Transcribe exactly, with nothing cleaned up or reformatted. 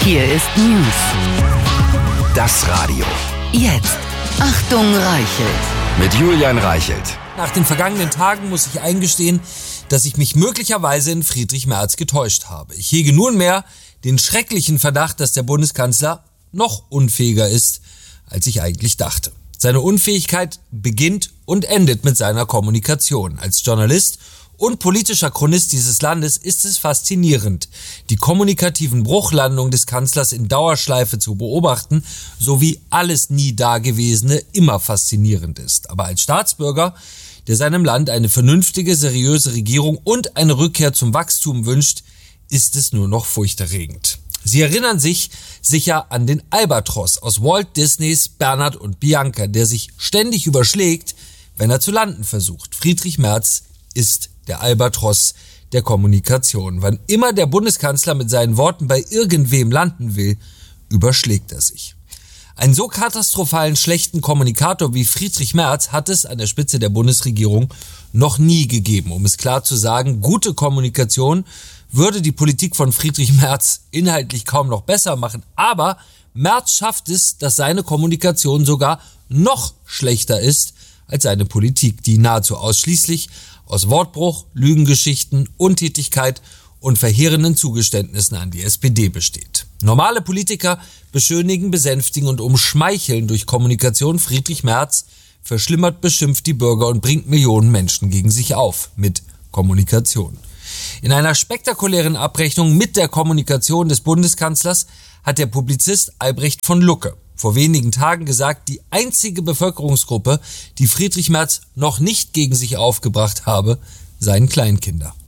Hier ist News. Das Radio. Jetzt. Achtung, Reichelt. Mit Julian Reichelt. Nach den vergangenen Tagen muss ich eingestehen, dass ich mich möglicherweise in Friedrich Merz getäuscht habe. Ich hege nunmehr den schrecklichen Verdacht, dass der Bundeskanzler noch unfähiger ist, als ich eigentlich dachte. Seine Unfähigkeit beginnt und endet mit seiner Kommunikation. Als Journalist und politischer Chronist dieses Landes ist es faszinierend, die kommunikativen Bruchlandungen des Kanzlers in Dauerschleife zu beobachten, so wie alles nie Dagewesene immer faszinierend ist. Aber als Staatsbürger, der seinem Land eine vernünftige, seriöse Regierung und eine Rückkehr zum Wachstum wünscht, ist es nur noch furchterregend. Sie erinnern sich sicher an den Albatros aus Walt Disneys Bernhard und Bianca, der sich ständig überschlägt, wenn er zu landen versucht. Friedrich Merz ist der Albatros der Kommunikation. Wann immer der Bundeskanzler mit seinen Worten bei irgendwem landen will, überschlägt er sich. Einen so katastrophalen schlechten Kommunikator wie Friedrich Merz hat es an der Spitze der Bundesregierung noch nie gegeben. Um es klar zu sagen, gute Kommunikation würde die Politik von Friedrich Merz inhaltlich kaum noch besser machen. Aber Merz schafft es, dass seine Kommunikation sogar noch schlechter ist als seine Politik, die nahezu ausschließlich aus Wortbruch, Lügengeschichten, Untätigkeit und verheerenden Zugeständnissen an die S P D besteht. Normale Politiker beschönigen, besänftigen und umschmeicheln durch Kommunikation. Friedrich Merz verschlimmert, beschimpft die Bürger und bringt Millionen Menschen gegen sich auf mit Kommunikation. In einer spektakulären Abrechnung mit der Kommunikation des Bundeskanzlers hat der Publizist Albrecht von Lucke vor wenigen Tagen gesagt, die einzige Bevölkerungsgruppe, die Friedrich Merz noch nicht gegen sich aufgebracht habe, seien Kleinkinder.